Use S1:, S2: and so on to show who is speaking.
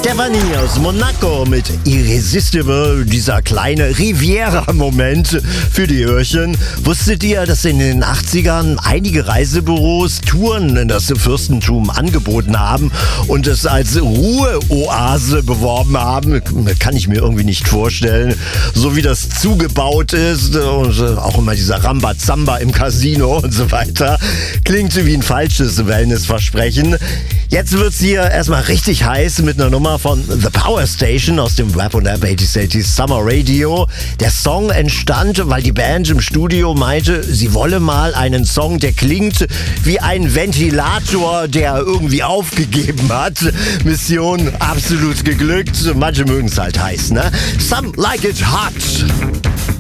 S1: Stephanie aus Monaco mit Irresistible, dieser kleine Riviera-Moment für die Öhrchen. Wusstet ihr, dass in den 80ern einige Reisebüros Touren in das Fürstentum angeboten haben und es als Ruheoase beworben haben? Kann ich mir irgendwie nicht vorstellen. So wie das zugebaut ist und auch immer dieser Rambazamba im Casino und so weiter. Klingt wie ein falsches Wellnessversprechen. Jetzt wird's hier erstmal richtig heiß mit einer Nummer von The Power Station aus dem Rap und Rap 80s Summer Radio. Der Song entstand, weil die Band im Studio meinte, sie wolle mal einen Song, der klingt wie ein Ventilator, der irgendwie aufgegeben hat. Mission absolut geglückt. Manche mögen es halt heiß, ne? Some like it hot.